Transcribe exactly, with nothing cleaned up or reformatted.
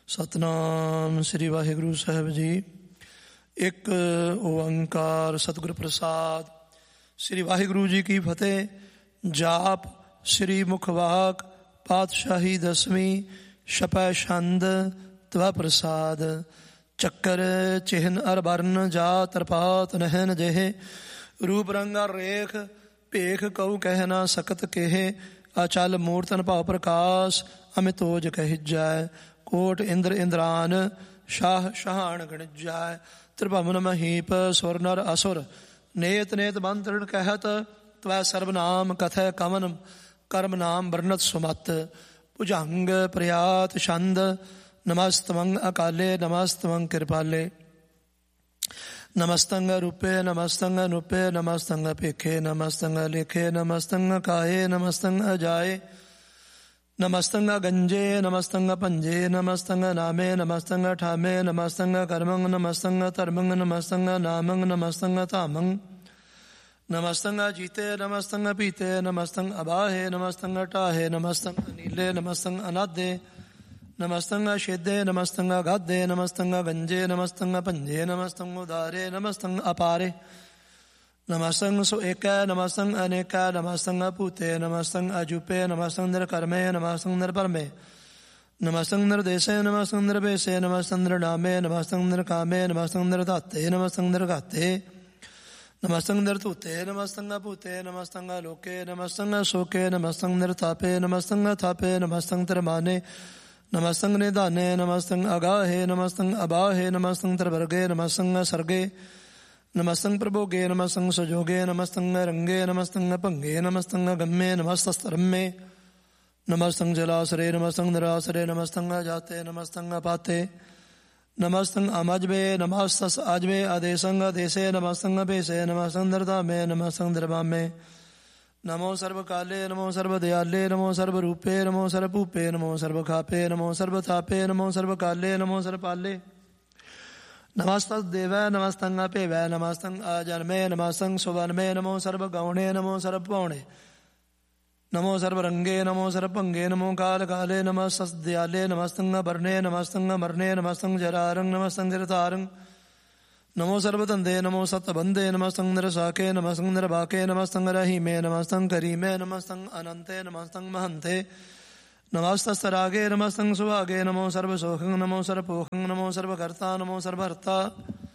ਸਤਨਾਮ ਸ੍ਰੀ ਵਾਹਿਗੁਰੂ ਸਾਹਿਬ ਜੀ। ਇੱਕ ਓੰਕਾਰ ਸਤਿਗੁਰ ਪ੍ਰਸਾਦ। ਸ੍ਰੀ ਵਾਹਿਗੁਰੂ ਜੀ ਕੀ ਫਤਿਹ। ਜਾਪ ਸ੍ਰੀ ਮੁਖਵਾਕ ਪਾਤਸ਼ਾਹੀ ਦਸਵੀਂ ਛਪੈ ਛੰਦ ਤਵਾ ਪ੍ਰਸਾਦ। ਚੱਕਰ ਚਿਹਨ ਅਰ ਬਰਨ ਜਾ ਤਰਪਾਤ ਨਹਿਨ ਜਿਹੇ ਰੂਪ ਰੰਗਾ ਰੇਖ ਭੇਖ ਕਉ ਕਹਿ ਨਾ ਸਕਤ ਕੇਹੇ ਅਚਲ ਮੂਰਤਨ ਭਾਵ ਪ੍ਰਕਾਸ਼ ਅਮਿਤੋਜ ਕਹਿਜੈ ਕੋਟ ਇੰਦਰ ਇੰਦਰਾਨ ਸ਼ਾਹ ਸ਼ਹਾਨ ਗਣਿਜੈ ਤ੍ਰਿਭਵਨ ਮਹੀਪ ਸੁਰ ਨਰ ਅਸੁਰ ਨੇਤ ਨੇਤ ਬੰਤਰਣ ਕਹਿਤ ਤਵੈ ਸਰਬਨਾਮ ਕਥੈ ਕਮਨ ਕਰਮ ਨਾਮ ਵਰਨਤ ਸੁਮਤ ਭੁਜੰਗ ਪ੍ਰਿਆਤ ਛੰਦ ਨਮਸਤਮੰ ਅਕਾਲੇ ਨਮਸਤਮੰ ਕਿਰਪਾਲੇ ਨਮਸਤੰਗ ਰੂਪੇ ਨਮਸਤੰਗ ਨੂਪੇ ਨਮਸਤੰਗ ਭੇਖੇ ਨਮਸਤੰਗ ਲੇਖੇ ਨਮਸਤੰਗ ਕਾਏ ਨਮਸਤੰਗ ਅਜਾਏ ਨਮਸਤੰਗ ਗੰਜੇ ਨਮਸਤੰਗ ਭੰਜੇ ਨਮਸਤੰਗ ਨਾਮੇ ਨਮਸਤੰਗ ਠਾਮੇ ਨਮਸਤੰਗ ਕਰਮੰ ਨਮਸਤੰਗ ਧਰਮੰ ਨਮਸਤੰਗ ਨਾਮੰ ਨਮਸਤੰਗ ਧਾਮੰ ਨਮਸਤੰਗ ਜੀਤੇ ਨਮਸਤੰਗ ਪੀਤੇ ਨਮਸਤੰਗ ਅਬਾਹੇ ਨਮਸਤੰਗ ਢਾਹੇ ਨਮਸਤੰਗ ਨੀਲੇ ਨਮਸਤੰਗ ਅਨਾਦੇ ਨਮਸਤੰਗ ਛੇਦੇ ਨਮਸਤੰਗ ਗਾਧੇ ਨਮਸਤੰਗ ਗੰਜੇ ਨਮਸਤੰਗ ਭੰਜੇ ਨਮਸਤੰਗ ਉਦਾਰੇ ਨਮਸਤੰਗ ਅਪਾਰੇ ਨਮਸਤੰਗ ਸੋ ਏਕੈ ਨਮਸਤੰਗ ਅਨੇਕੈ ਨਮਸਤੰਗ ਭੂਤੇ ਨਮਸਤੰਗ ਅਜੂਪੇ ਨਮਸਤੰਗ ਨਿਰਕਰਮੇ ਨਮਸਤੰਗ ਨਿਰਭਰਮੇ ਨਮਸਤੰਗ ਨਿਰਦੇਸੇ ਨਮਸਤੰਗ ਨਿਰਭੇਸੇ ਨਮਸਤੰਗ ਨਿਰਨਾਮੇ ਨਮਸਤੰਗ ਨਿਰਕਾਮੇ ਨਮਸਤੰਗ ਨਿਰਧਾਤੇ ਨਮਸਤੰਗ ਨਿਰਘਾਤੇ ਨਮਸਤੰਗ ਨਿਰਧੂਤੇ ਨਮਸਤੰਗ ਭੂਤੇ ਨਮਸਤੰਗ ਲੋਕੇ ਨਮਸਤੰਗ ਸ਼ੋਕੇ ਨਮਸਤੰਗ ਨਿਰਥਾਪੇ ਨਮਸਤੰਗ ਥਾਪੇ ਨਮਸਤੰਗ ਧਰਮਾਨੇ ਨਮਸਤੰਗ ਨਿਧਾਨੇ ਨਮਸਤੰਗ ਅਗਾਹੇ ਨਮਸਤੰਗ ਅਬਾਹੇ ਨਮਸਤੰਗ ਤਰਵਰਗੇ ਨਮਸਤੰਗ ਸਰਗੇ ਨਮਸਤੰਗ ਪ੍ਰਭੋਗੇ ਨਮਸਤੰਗ ਸੁਜੋਗੇ ਨਮਸਤੰਗ ਰੰਗੇ ਨਮਸਤੰਗ ਭੰਗੇ ਨਮਸਤੰਗ ਗੰਮੇ ਨਮਸਤਸਤਰਮੇ ਨਮਸਤੰਗ ਜਲਾਸਰੇ ਨਮਸਤੰਗ ਨਿਰਾਸਰੇ ਨਮਸਤੰਗ ਜਾਤੇ ਨਮਸਤੰਗ ਪਾਤੇ ਨਮਸਤੰਗ ਅਮਜਬੇ ਨਮਸਤਸ ਅਜਬੇ ਆਦੇਸੰਗ ਆਦੇਸੇ ਨਮਸਤੰਗ ਭੇਸੇ ਨਮਸਤੰਗ ਨਿਰਧਾਮੇ ਨਮਸਤੰਗ ਨਿਰਵਾਮੇ ਨਮੋ ਸਰਬ ਕਾਲੇ ਨਮੋ ਸਰਬ ਦਿਆਲੇ ਨਮੋ ਸਰਬ ਰੂਪੇ ਨਮੋ ਸਰਬ ਭੂਪੇ ਨਮੋ ਸਰਬ ਖਾਪੇ ਨਮੋ ਸਰਬ ਥਾਪੇ ਨਮੋ ਸਰਬ ਕਾਲੇ ਨਮੋ ਸਰਬ ਪਾਲੇ ਨਮਸਤਸ ਦੇਵੈ ਨਮਸਤੰਗ ਭੇਵੈ ਨਮਸਤੰਗ ਅਜਨਮੇ ਨਮਸਤੰਗ ਸੁਵਰਮੇ ਨਮੋ ਸਰਬ ਗੌਣੇ ਨਮੋ ਸਰਬ ਭੌਣੇ ਨਮੋ ਸਰਬ ਰੰਗੇ ਨਮੋ ਸਰਬ ਭੰਗੇ ਨਮੋ ਕਾਲ ਕਾਲੇ ਨਮਸਤਸ ਦਿਆਲੇ ਨਮਸਤੰਗ ਬਰਨੇ ਨਮਸਤੰਗ ਮਰਨੇ ਨਮਸਤੰਗ ਜਰਾਰੰਗ ਨਮਸਤੰਗ ਜਰਤਾਰੰਗ ਨਮੋ ਸਰਬ ਧੰਦੇ ਨਮੋ ਸਤ ਬੰਦੇ ਨਮਸਤੰਗ ਨਿਰਸਾਕੇ ਨਮਸਤੰਗ ਨਿਰਬਾਕੇ ਨਮਸਤੰਗ ਰਹੀਮੇ ਨਮਸਤੰਗ ਕਰੀਮੇ ਨਮਸਤੰਗ ਅਨੰਤੇ ਨਮਸਤੰਗ ਮਹੰਤੇ ਨਮਸਤਸ ਰਾਗੇ ਨਮਸਤੰਗ ਸੁਭਾਗੇ ਨਮੋ ਸਰਬ ਸੋਖੰ ਨਮੋ ਸਰਬ ਪੋਖੰ ਨਮੋ ਸਰਬ ਕਰਤਾ ਨਮੋ ਸਰਬ ਹਰਤਾ